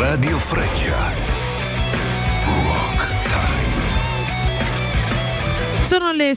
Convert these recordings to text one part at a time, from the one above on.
Radio Freccia. Rock Time. Sono le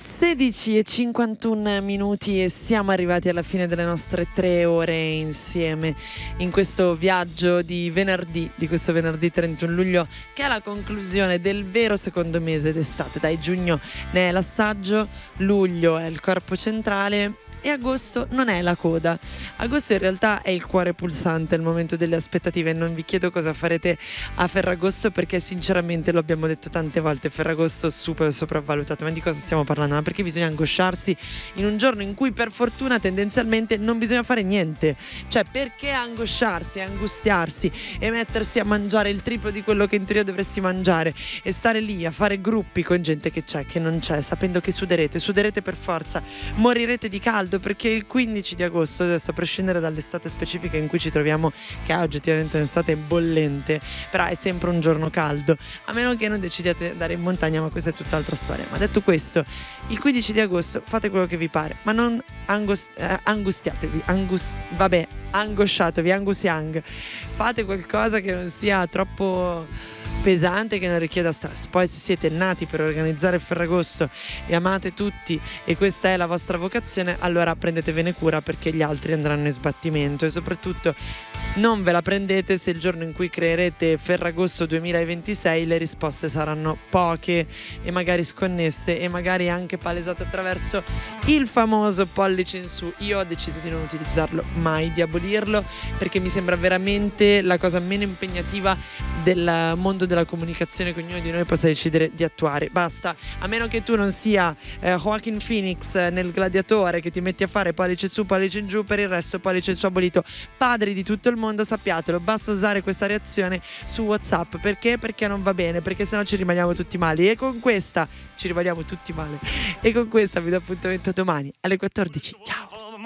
16:51 e siamo arrivati alla fine delle nostre 3 ore insieme in questo viaggio di venerdì, di questo venerdì 31 luglio, che è la conclusione del vero secondo mese d'estate. Dai, giugno ne è l'assaggio, luglio è il corpo centrale e agosto non è la coda. Agosto in realtà è il cuore pulsante, il momento delle aspettative. Non vi chiedo cosa farete a Ferragosto, perché sinceramente lo abbiamo detto tante volte, Ferragosto super sopravvalutato. Ma di cosa stiamo parlando? Ma perché bisogna angosciarsi in un giorno in cui per fortuna tendenzialmente non bisogna fare niente? Cioè, perché angosciarsi, angustiarsi e mettersi a mangiare il triplo di quello che in teoria dovresti mangiare e stare lì a fare gruppi con gente che c'è, che non c'è, sapendo che suderete per forza, morirete di caldo, perché il 15 di agosto, adesso a prescindere dall'estate specifica in cui ci troviamo, che è oggettivamente un'estate bollente, però è sempre un giorno caldo, a meno che non decidiate di andare in montagna, ma questa è tutt'altra storia. Ma detto questo, il 15 di agosto fate quello che vi pare, ma non angustiatevi, angosciatevi, angusiang, fate qualcosa che non sia troppo pesante, che non richieda stress. Poi se siete nati per organizzare il Ferragosto e amate tutti e questa è la vostra vocazione, allora prendetevene cura, perché gli altri andranno in sbattimento. E soprattutto non ve la prendete se il giorno in cui creerete Ferragosto 2026 le risposte saranno poche e magari sconnesse e magari anche palesate attraverso il famoso pollice in su. Io ho deciso di non utilizzarlo mai, di abolirlo, perché mi sembra veramente la cosa meno impegnativa del mondo della comunicazione che ognuno di noi possa decidere di attuare. Basta, a meno che tu non sia Joaquin Phoenix nel Gladiatore, che ti metti a fare pollice su, pollice in giù, per il resto pollice su abolito. Padri di tutto il mondo, sappiatelo, basta usare questa reazione su WhatsApp. Perché? Perché non va bene, perché sennò ci rimaniamo tutti male, e con questa ci rimaniamo tutti male. E con questa vi do appuntamento domani alle 14. Ciao!